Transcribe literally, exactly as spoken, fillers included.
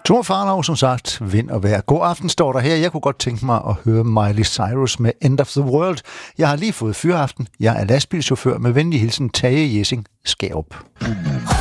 Tor Farlov, som sagt, vind og vejr. God aften, står der her. Jeg kunne godt tænke mig at høre Miley Cyrus med End of the World. Jeg har lige fået fyraften. Jeg er lastbilchauffør med venlig hilsen Tage Jessing Skærup.